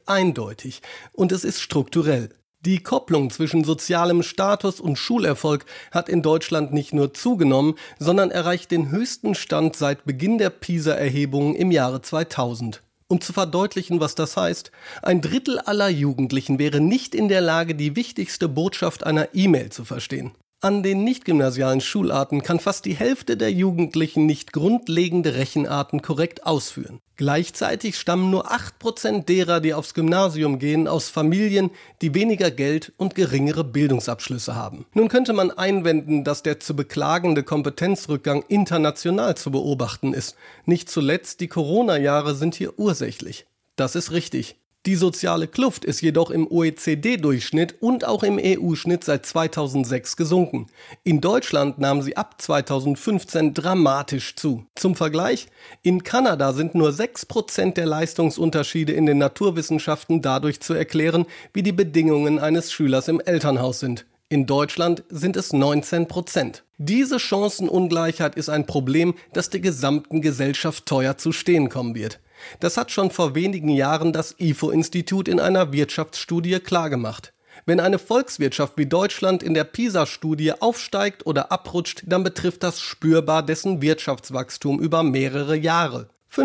eindeutig und es ist strukturell. Die Kopplung zwischen sozialem Status und Schulerfolg hat in Deutschland nicht nur zugenommen, sondern erreicht den höchsten Stand seit Beginn der PISA-Erhebungen im Jahre 2000. Um zu verdeutlichen, was das heißt: 1/3 aller Jugendlichen wäre nicht in der Lage, die wichtigste Botschaft einer E-Mail zu verstehen. An den nicht-gymnasialen Schularten kann fast die Hälfte der Jugendlichen nicht grundlegende Rechenarten korrekt ausführen. Gleichzeitig stammen nur 8% derer, die aufs Gymnasium gehen, aus Familien, die weniger Geld und geringere Bildungsabschlüsse haben. Nun könnte man einwenden, dass der zu beklagende Kompetenzrückgang international zu beobachten ist. Nicht zuletzt die Corona-Jahre sind hier ursächlich. Das ist richtig. Die soziale Kluft ist jedoch im OECD-Durchschnitt und auch im EU-Schnitt seit 2006 gesunken. In Deutschland nahm sie ab 2015 dramatisch zu. Zum Vergleich: In Kanada sind nur 6% der Leistungsunterschiede in den Naturwissenschaften dadurch zu erklären, wie die Bedingungen eines Schülers im Elternhaus sind. In Deutschland sind es 19%. Diese Chancenungleichheit ist ein Problem, das der gesamten Gesellschaft teuer zu stehen kommen wird. Das hat schon vor wenigen Jahren das IFO-Institut in einer Wirtschaftsstudie klargemacht. Wenn eine Volkswirtschaft wie Deutschland in der PISA-Studie aufsteigt oder abrutscht, dann betrifft das spürbar dessen Wirtschaftswachstum über mehrere Jahre.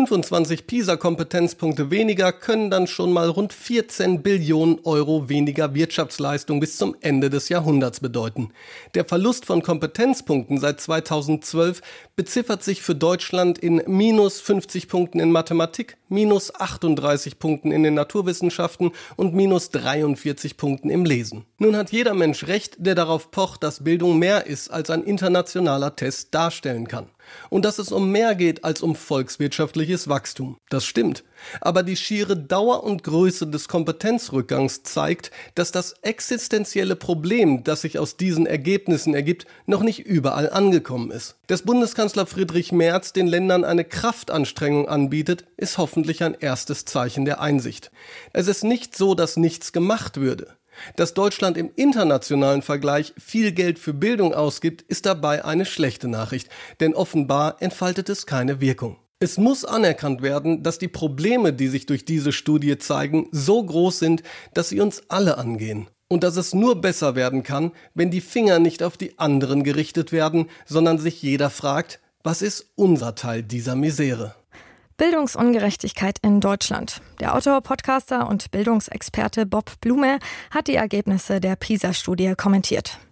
25 PISA-Kompetenzpunkte weniger können dann schon mal rund 14 Billionen Euro weniger Wirtschaftsleistung bis zum Ende des Jahrhunderts bedeuten. Der Verlust von Kompetenzpunkten seit 2012 beziffert sich für Deutschland in minus 50 Punkten in Mathematik, minus 38 Punkten in den Naturwissenschaften und minus 43 Punkten im Lesen. Nun hat jeder Mensch recht, der darauf pocht, dass Bildung mehr ist, als ein internationaler Test darstellen kann. Und dass es um mehr geht als um volkswirtschaftliches Wachstum. Das stimmt. Aber die schiere Dauer und Größe des Kompetenzrückgangs zeigt, dass das existenzielle Problem, das sich aus diesen Ergebnissen ergibt, noch nicht überall angekommen ist. Dass Bundeskanzler Friedrich Merz den Ländern eine Kraftanstrengung anbietet, ist hoffentlich ein erstes Zeichen der Einsicht. Es ist nicht so, dass nichts gemacht würde. Dass Deutschland im internationalen Vergleich viel Geld für Bildung ausgibt, ist dabei eine schlechte Nachricht, denn offenbar entfaltet es keine Wirkung. Es muss anerkannt werden, dass die Probleme, die sich durch diese Studie zeigen, so groß sind, dass sie uns alle angehen. Und dass es nur besser werden kann, wenn die Finger nicht auf die anderen gerichtet werden, sondern sich jeder fragt: Was ist unser Teil dieser Misere? Bildungsungerechtigkeit in Deutschland. Der Autor, Podcaster und Bildungsexperte Bob Blume hat die Ergebnisse der PISA-Studie kommentiert.